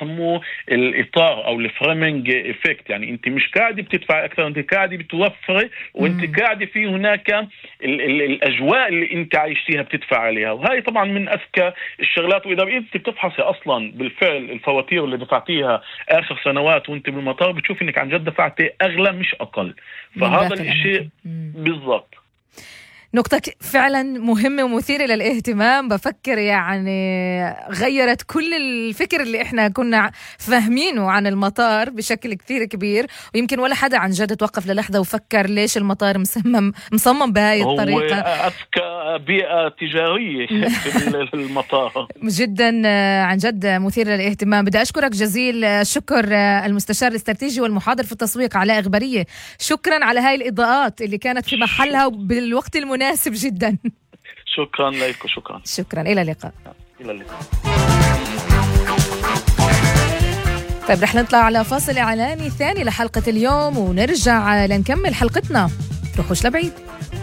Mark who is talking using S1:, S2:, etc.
S1: بسموه الإطار أو الفريمنج إفكت. يعني أنت مش قاعدة بتدفع أكثر، أنت قاعدة بتوفري، وأنت قاعدة في هناك الأجواء اللي أنت عايشتيها بتدفع عليها. وهي طبعا من أذكى الشغلات. وإذا أنت بتفحصي أصلا بالفعل الفواتير اللي دفعتيها آخر سنوات وأنت بالمطار، بتشوف إنك عن جد دفعتي أغلى مش أقل. فهذا الشيء بالضبط.
S2: نقطة فعلا مهمة ومثيرة للاهتمام. بفكر يعني غيرت كل الفكر اللي احنا كنا فاهمينه عن المطار بشكل كثير كبير، ويمكن ولا حدا عن جد توقف للحظة وفكر ليش المطار مصمم بهاي الطريقة.
S1: هو أذكى بيئة تجارية في المطار.
S2: جدا عن جد مثير للاهتمام. بدي أشكرك جزيل الشكر المستشار الاستراتيجي والمحاضر في التسويق علاء إغبارية. شكرا على هاي الإضاءات اللي كانت في محلها بالوقت المناسب جدا.
S1: شكرا لك. شكرا.
S2: إلى اللقاء.
S1: إلى اللقاء.
S2: طيب رح نطلع على فاصل إعلاني ثاني لحلقة اليوم ونرجع لنكمل حلقتنا. روحوش لبعيد.